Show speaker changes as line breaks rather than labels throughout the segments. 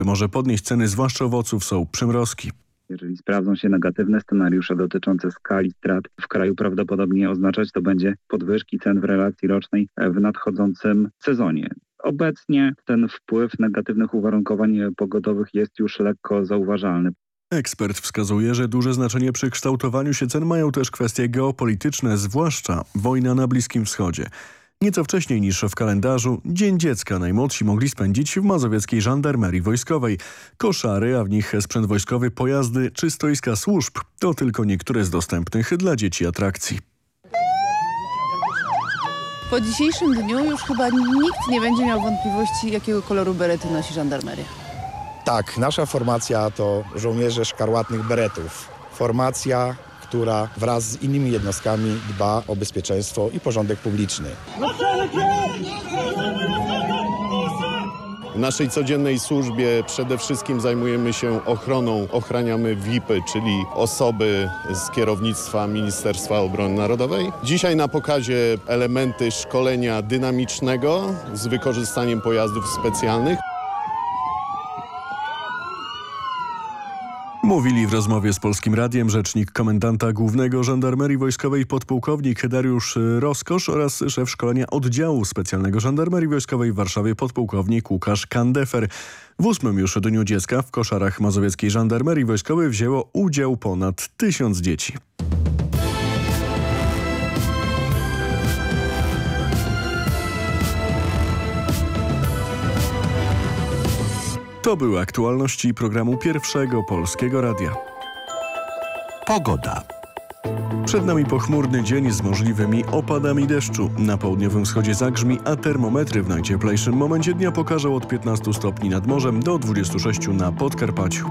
może podnieść ceny, zwłaszcza owoców, są przymrozki.
Jeżeli sprawdzą się negatywne scenariusze dotyczące skali strat w kraju, prawdopodobnie oznaczać to będzie podwyżki cen w relacji rocznej w nadchodzącym sezonie. Obecnie ten wpływ negatywnych uwarunkowań pogodowych jest już lekko zauważalny.
Ekspert wskazuje, że duże znaczenie przy kształtowaniu się cen mają też kwestie geopolityczne, zwłaszcza wojna na Bliskim Wschodzie. Nieco wcześniej niż w kalendarzu Dzień Dziecka najmłodsi mogli spędzić w mazowieckiej żandarmerii wojskowej. Koszary, a w nich sprzęt wojskowy, pojazdy czy stoiska służb to tylko niektóre z dostępnych dla dzieci atrakcji.
Po dzisiejszym dniu już chyba nikt nie będzie miał wątpliwości, jakiego koloru berety nosi żandarmeria.
Tak, nasza formacja to żołnierze szkarłatnych beretów. Formacja, która wraz z innymi jednostkami dba o bezpieczeństwo i porządek publiczny.
W naszej codziennej służbie przede wszystkim zajmujemy się ochroną, ochraniamy VIP-y, czyli osoby z kierownictwa Ministerstwa Obrony Narodowej. Dzisiaj na pokazie elementy szkolenia dynamicznego z wykorzystaniem pojazdów specjalnych.
Mówili w rozmowie z Polskim Radiem rzecznik komendanta głównego Żandarmerii Wojskowej podpułkownik Dariusz Roskosz oraz szef szkolenia oddziału specjalnego Żandarmerii Wojskowej w Warszawie podpułkownik Łukasz Kandefer. W 8. już Dniu Dziecka w koszarach mazowieckiej Żandarmerii Wojskowej wzięło udział ponad 1000 dzieci. To były aktualności programu Pierwszego Polskiego Radia.
Pogoda.
Przed nami pochmurny dzień z możliwymi opadami deszczu. Na południowym wschodzie zagrzmi, a termometry w najcieplejszym momencie dnia pokażą od 15 stopni nad morzem do 26 na Podkarpaciu.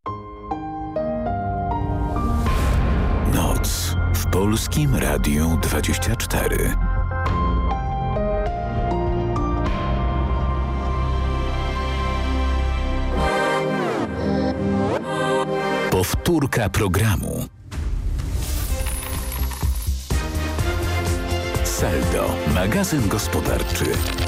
Noc w Polskim Radiu 24. Powtórka programu. Saldo, magazyn gospodarczy.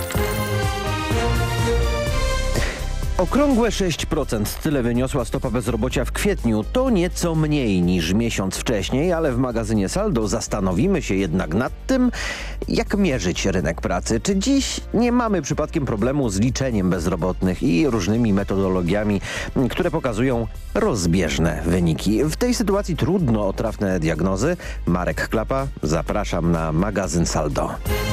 Okrągłe 6%, tyle wyniosła stopa bezrobocia w kwietniu. To nieco mniej niż miesiąc wcześniej, ale w magazynie Saldo zastanowimy się jednak nad tym, jak mierzyć rynek pracy. Czy dziś nie mamy przypadkiem problemu z liczeniem bezrobotnych i różnymi metodologiami, które pokazują rozbieżne wyniki. W tej sytuacji trudno o trafne diagnozy. Marek Klapa, zapraszam na magazyn Saldo.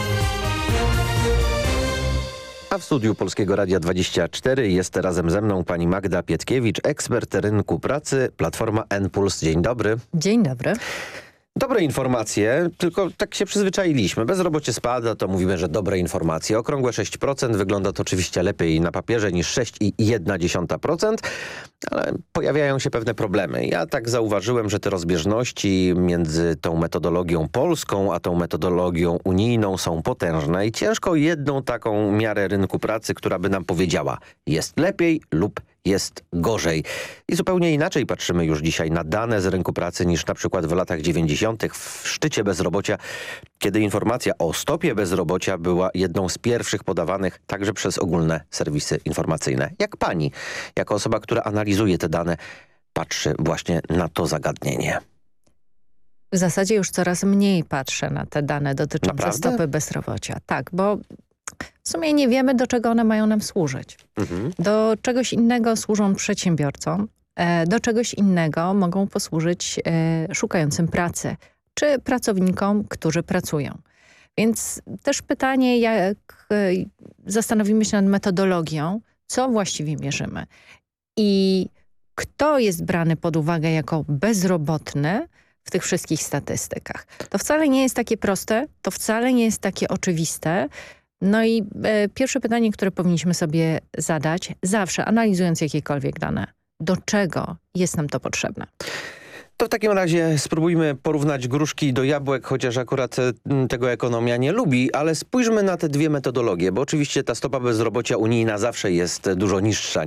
A w studiu Polskiego Radia 24 jest razem ze mną pani Magda Pietkiewicz, ekspert rynku pracy, Platforma N+. Dzień dobry.
Dzień dobry.
Dobre informacje, tylko tak się przyzwyczailiśmy. Bezrobocie spada, to mówimy, że dobre informacje. Okrągłe 6%, wygląda to oczywiście lepiej na papierze niż 6,1%, ale pojawiają się pewne problemy. Ja tak zauważyłem, że te rozbieżności między tą metodologią polską, a tą metodologią unijną są potężne i ciężko jedną taką miarę rynku pracy, która by nam powiedziała, jest lepiej lub jest gorzej. I zupełnie inaczej patrzymy już dzisiaj na dane z rynku pracy niż na przykład w latach 90. w szczycie bezrobocia, kiedy informacja o stopie bezrobocia była jedną z pierwszych podawanych także przez ogólne serwisy informacyjne. Jak pani, jako osoba, która analizuje te dane, patrzy właśnie na to zagadnienie?
W zasadzie już coraz mniej patrzę na te dane dotyczące stopy bezrobocia. Tak, bo w sumie nie wiemy, do czego one mają nam służyć. Do czegoś innego służą przedsiębiorcom, do czegoś innego mogą posłużyć szukającym pracy, czy pracownikom, którzy pracują. Więc też pytanie, jak zastanowimy się nad metodologią, co właściwie mierzymy i kto jest brany pod uwagę jako bezrobotny w tych wszystkich statystykach. To wcale nie jest takie proste, to wcale nie jest takie oczywiste. No i pierwsze pytanie, które powinniśmy sobie zadać, zawsze analizując jakiekolwiek dane, do czego jest nam to potrzebne?
To w takim razie spróbujmy porównać gruszki do jabłek, chociaż akurat tego ekonomia nie lubi, ale spójrzmy na te dwie metodologie, bo oczywiście ta stopa bezrobocia unijna zawsze jest dużo niższa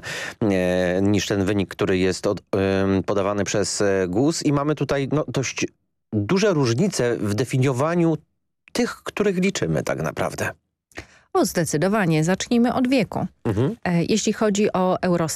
niż ten wynik, który jest podawany przez GUS i mamy tutaj dość duże różnice w definiowaniu tych, których liczymy tak naprawdę.
Bo zdecydowanie. Zacznijmy od wieku. Jeśli chodzi o Eurostat,